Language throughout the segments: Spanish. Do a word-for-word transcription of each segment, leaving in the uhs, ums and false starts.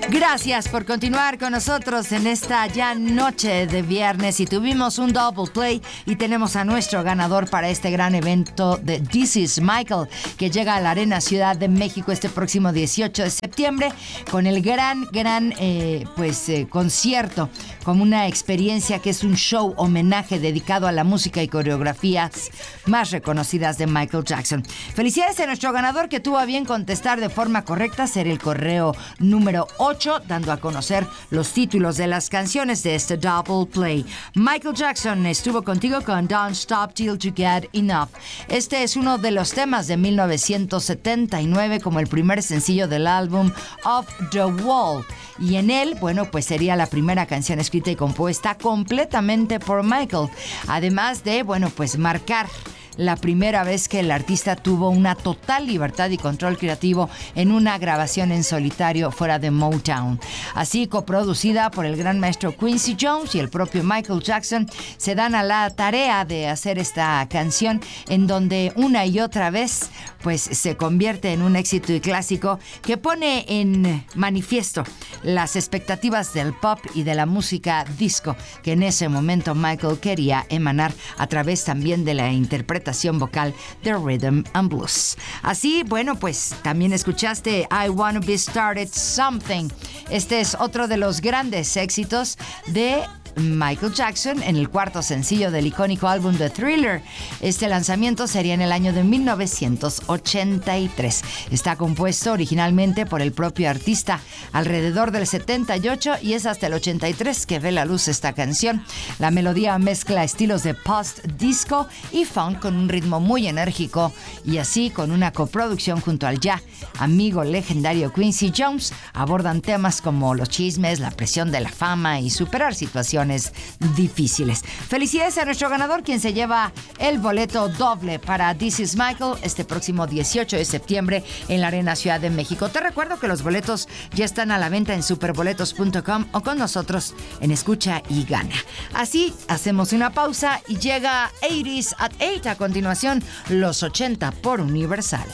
Gracias por continuar con nosotros en esta ya noche de viernes, y tuvimos un double play y tenemos a nuestro ganador para este gran evento de This Is Michael, que llega a la Arena Ciudad de México este próximo dieciocho de septiembre con el gran, gran eh, pues eh, concierto, como una experiencia que es un show homenaje dedicado a la música y coreografías más reconocidas de Michael Jackson. Felicidades a nuestro ganador, que tuvo a bien contestar de forma correcta, ser el correo número ocho, dando a conocer los títulos de las canciones de este double play. Michael Jackson estuvo contigo con Don't Stop Till You Get Enough. Este es uno de los temas de mil novecientos setenta y nueve como el primer sencillo del álbum Off the Wall, y en él, bueno, pues sería la primera canción escrita y compuesta completamente por Michael, además de, bueno, pues marcar la primera vez que el artista tuvo una total libertad y control creativo en una grabación en solitario fuera de Motown. Así, coproducida por el gran maestro Quincy Jones y el propio Michael Jackson, se dan a la tarea de hacer esta canción, en donde una y otra vez pues se convierte en un éxito y clásico que pone en manifiesto las expectativas del pop y de la música disco que en ese momento Michael quería emanar a través también de la interpretación vocal de Rhythm and Blues. Así, bueno, pues también escuchaste I Wanna Be Started Something. Este es otro de los grandes éxitos de Michael Jackson en el cuarto sencillo del icónico álbum The Thriller. Este lanzamiento sería en el año de mil novecientos ochenta y tres. Está compuesto originalmente por el propio artista alrededor del setenta y ocho, y es hasta el ochenta y tres que ve la luz esta canción. La melodía mezcla estilos de post-disco y funk con un ritmo muy enérgico, y así, con una coproducción junto al ya amigo legendario Quincy Jones, abordan temas como los chismes, la presión de la fama y superar situaciones difíciles. Felicidades a nuestro ganador, quien se lleva el boleto doble para This Is Michael este próximo dieciocho de septiembre en la Arena Ciudad de México. Te recuerdo que los boletos ya están a la venta en superboletos punto com o con nosotros en Escucha y Gana. Así, hacemos una pausa y llega ochenta at ocho. A continuación, los ochenta por Universal.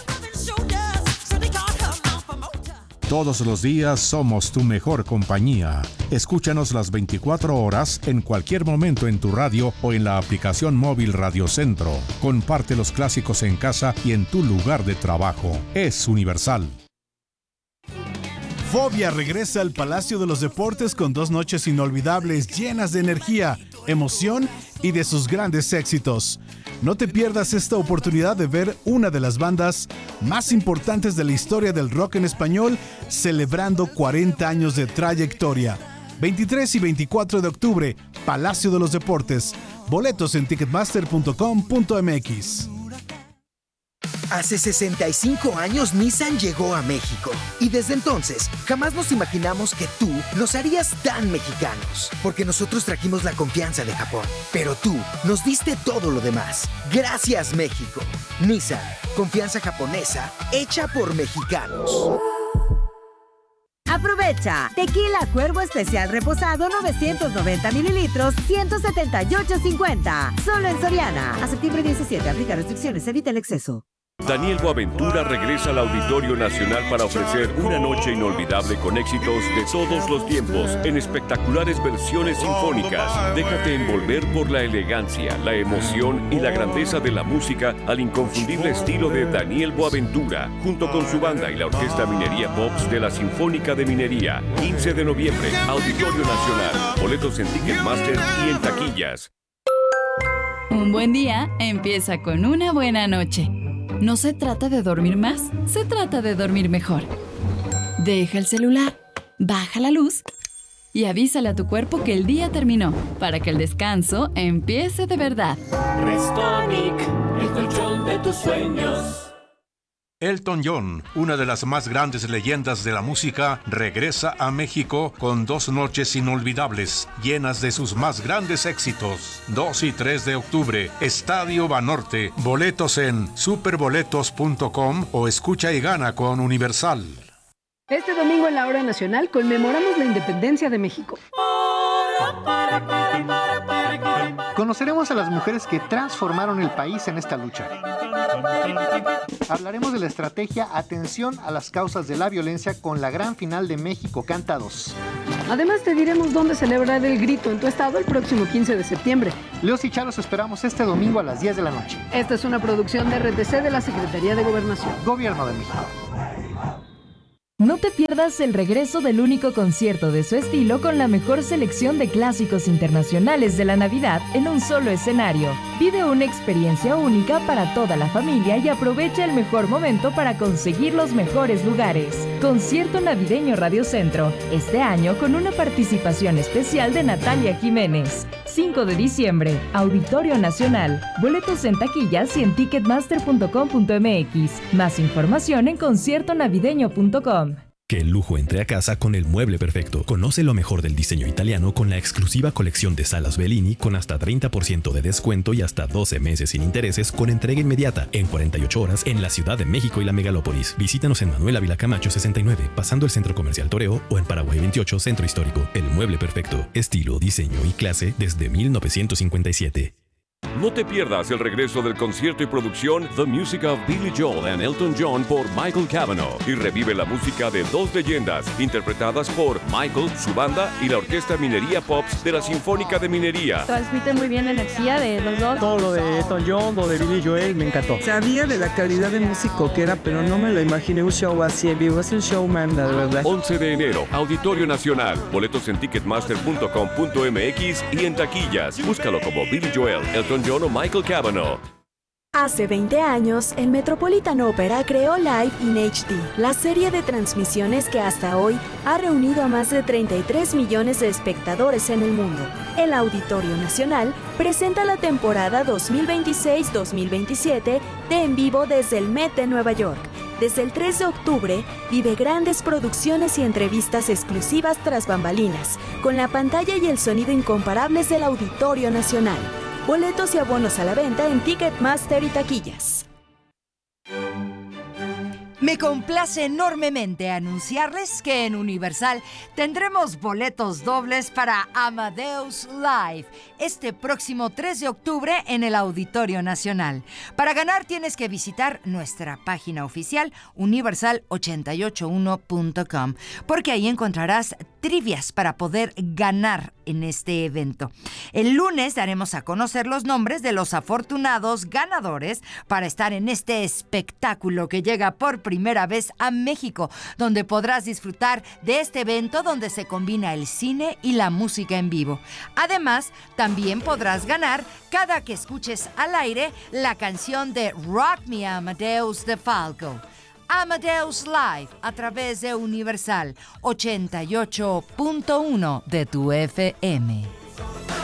Todos los días somos tu mejor compañía. Escúchanos las veinticuatro horas en cualquier momento en tu radio o en la aplicación móvil Radio Centro. Comparte los clásicos en casa y en tu lugar de trabajo. Es Universal. Fobia regresa al Palacio de los Deportes con dos noches inolvidables llenas de energía, emoción y de sus grandes éxitos. No te pierdas esta oportunidad de ver una de las bandas más importantes de la historia del rock en español celebrando cuarenta años de trayectoria. veintitrés y veinticuatro de octubre, Palacio de los Deportes. Boletos en ticketmaster punto com punto m x. Hace sesenta y cinco años Nissan llegó a México, y desde entonces jamás nos imaginamos que tú nos harías tan mexicanos, porque nosotros trajimos la confianza de Japón, pero tú nos diste todo lo demás. Gracias, México. Nissan, confianza japonesa hecha por mexicanos. Aprovecha. Tequila Cuervo Especial Reposado novecientos noventa mililitros, ciento setenta y ocho cincuenta. Solo en Soriana. A septiembre diecisiete. Aplica restricciones. Evita el exceso. Daniel Boaventura regresa al Auditorio Nacional para ofrecer una noche inolvidable con éxitos de todos los tiempos en espectaculares versiones sinfónicas. Déjate envolver por la elegancia, la emoción y la grandeza de la música al inconfundible estilo de Daniel Boaventura, junto con su banda y la Orquesta Minería Pops de la Sinfónica de Minería. quince de noviembre, Auditorio Nacional. Boletos en Ticketmaster y en taquillas. Un buen día empieza con una buena noche. No se trata de dormir más, se trata de dormir mejor. Deja el celular, baja la luz y avísale a tu cuerpo que el día terminó, para que el descanso empiece de verdad. Restonic, el colchón de tus sueños. Elton John, una de las más grandes leyendas de la música, regresa a México con dos noches inolvidables, llenas de sus más grandes éxitos. dos y tres de octubre, Estadio Banorte. Boletos en superboletos punto com o Escucha y Gana con Universal. Este domingo en la Hora Nacional conmemoramos la independencia de México. Conoceremos a las mujeres que transformaron el país en esta lucha. Hablaremos de la estrategia Atención a las causas de la violencia con la gran final de México Canta dos. Además te diremos dónde celebrar el grito en tu estado el próximo quince de septiembre. Leos y Charos esperamos este domingo a las diez de la noche. Esta es una producción de R T C de la Secretaría de Gobernación. Gobierno de México. No te pierdas el regreso del único concierto de su estilo con la mejor selección de clásicos internacionales de la Navidad en un solo escenario. Vive una experiencia única para toda la familia y aprovecha el mejor momento para conseguir los mejores lugares. Concierto Navideño Radio Centro, este año con una participación especial de Natalia Jiménez. cinco de diciembre, Auditorio Nacional. Boletos en taquillas y en ticketmaster punto com punto m x. Más información en concierto navideño punto com. Que el lujo entre a casa con el mueble perfecto. Conoce lo mejor del diseño italiano con la exclusiva colección de salas Bellini con hasta treinta por ciento de descuento y hasta doce meses sin intereses con entrega inmediata en cuarenta y ocho horas en la Ciudad de México y la Megalópolis. Visítanos en Manuel Ávila Camacho sesenta y nueve, pasando el Centro Comercial Toreo, o en Paraguay veintiocho, Centro Histórico. El mueble perfecto. Estilo, diseño y clase desde mil novecientos cincuenta y siete. No te pierdas el regreso del concierto y producción The Music of Billy Joel and Elton John por Michael Cavanaugh y revive la música de dos leyendas interpretadas por Michael, su banda y la Orquesta Minería Pops de la Sinfónica de Minería. Transmite muy bien la energía de los dos. Todo lo de Elton John, lo de Billy Joel me encantó. Sabía de la calidad de músico que era, pero no me lo imaginé un show así en vivo. Es un showman, la verdad. once de enero, Auditorio Nacional. Boletos en ticketmaster punto com punto m x y en taquillas. Búscalo como Billy Joel, Elton John o Michael Cavanaugh. Hace veinte años, el Metropolitan Opera creó Live in H D, la serie de transmisiones que hasta hoy ha reunido a más de treinta y tres millones de espectadores en el mundo. El Auditorio Nacional presenta la temporada dos mil veintiséis dos mil veintisiete de En Vivo desde el Met de Nueva York. Desde el tres de octubre, vive grandes producciones y entrevistas exclusivas tras bambalinas, con la pantalla y el sonido incomparables del Auditorio Nacional. Boletos y abonos a la venta en Ticketmaster y taquillas. Me complace enormemente anunciarles que en Universal tendremos boletos dobles para Amadeus Live este próximo tres de octubre en el Auditorio Nacional. Para ganar tienes que visitar nuestra página oficial universal ochenta y ocho uno punto com, porque ahí encontrarás trivias para poder ganar en este evento. El lunes daremos a conocer los nombres de los afortunados ganadores para estar en este espectáculo que llega por primera vez a México, donde podrás disfrutar de este evento donde se combina el cine y la música en vivo. Además, también podrás ganar cada que escuches al aire la canción de Rock Me Amadeus de Falco. Amadeus Live a través de Universal ochenta y ocho punto uno de tu F M.